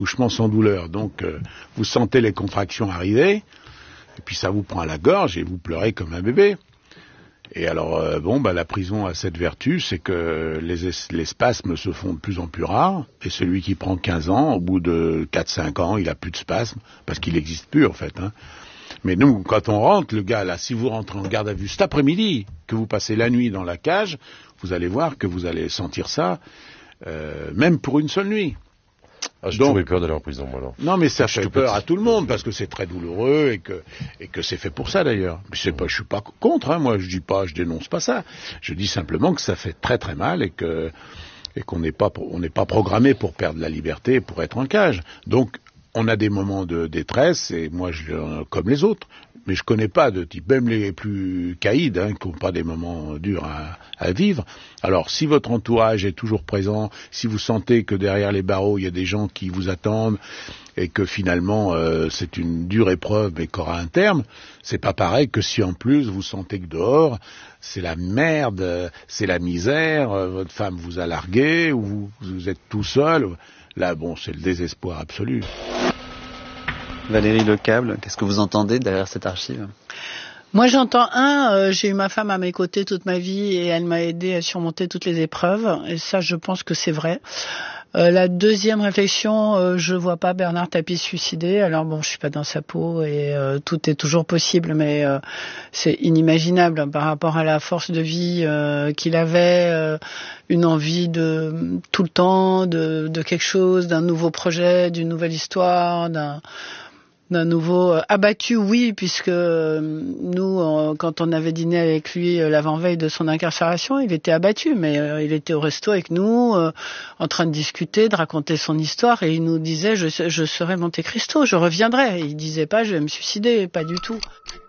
accouchement sans douleur. Donc, vous sentez les contractions arriver, et puis ça vous prend à la gorge et vous pleurez comme un bébé. Et alors, la prison a cette vertu, c'est que les spasmes se font de plus en plus rares, et celui qui prend 15 ans, au bout de 4-5 ans, il a plus de spasmes, parce qu'il n'existe plus, en fait, hein. Mais nous, quand on rentre, le gars, là, si vous rentrez en garde à vue cet après-midi, que vous passez la nuit dans la cage, vous allez voir que vous allez sentir ça, même pour une seule nuit. J'ai toujours eu peur d'aller en prison, moi, alors. Non, mais ça fait peur à tout le monde, parce que c'est très douloureux, et que c'est fait pour ça, d'ailleurs. Mais je suis pas contre, hein, moi, je dénonce pas ça. Je dis simplement que ça fait très très mal, et qu'on n'est pas programmé pour perdre la liberté, et pour être en cage. Donc, on a des moments de détresse, et moi, comme les autres. Mais je connais pas de type, même les plus caïds, hein, qui n'ont pas des moments durs à vivre. Alors, si votre entourage est toujours présent, si vous sentez que derrière les barreaux, il y a des gens qui vous attendent, et que finalement, c'est une dure épreuve, mais qu'aura un terme, c'est pas pareil que si en plus, vous sentez que dehors, c'est la merde, c'est la misère, votre femme vous a largué, ou vous êtes tout seul. Là, c'est le désespoir absolu. Valérie Lecable, qu'est-ce que vous entendez derrière cette archive ? Moi, j'entends j'ai eu ma femme à mes côtés toute ma vie et elle m'a aidé à surmonter toutes les épreuves. Et ça, je pense que c'est vrai. La deuxième réflexion, je vois pas Bernard Tapie se suicider. Alors je suis pas dans sa peau et tout est toujours possible, mais c'est inimaginable par rapport à la force de vie qu'il avait, une envie de tout le temps, de quelque chose, d'un nouveau projet, d'une nouvelle histoire, d'un nouveau abattu, oui, puisque nous, quand on avait dîné avec lui l'avant-veille de son incarcération, il était abattu, mais il était au resto avec nous, en train de discuter, de raconter son histoire, et il nous disait je serai Monte Cristo, je reviendrai. Et il disait pas je vais me suicider, pas du tout.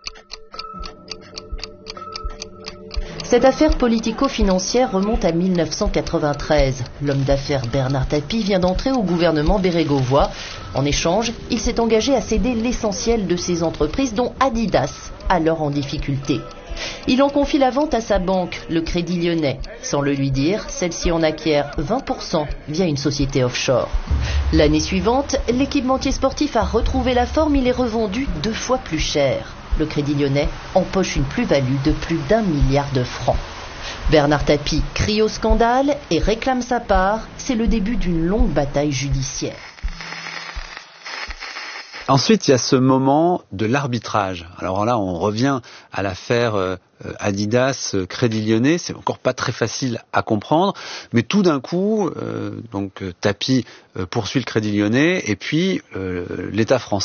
Cette affaire politico-financière remonte à 1993. L'homme d'affaires Bernard Tapie vient d'entrer au gouvernement bérégovois. En échange, il s'est engagé à céder l'essentiel de ses entreprises, dont Adidas, alors en difficulté. Il en confie la vente à sa banque, le Crédit Lyonnais. Sans le lui dire, celle-ci en acquiert 20% via une société offshore. L'année suivante, l'équipementier sportif a retrouvé la forme, il est revendu 2 fois plus cher. Le Crédit Lyonnais empoche une plus-value de plus d'1 milliard de francs. Bernard Tapie crie au scandale et réclame sa part. C'est le début d'une longue bataille judiciaire. Ensuite, il y a ce moment de l'arbitrage. Alors là, on revient à l'affaire Adidas, Crédit Lyonnais. C'est encore pas très facile à comprendre, mais tout d'un coup, Tapie poursuit le Crédit Lyonnais et puis l'État français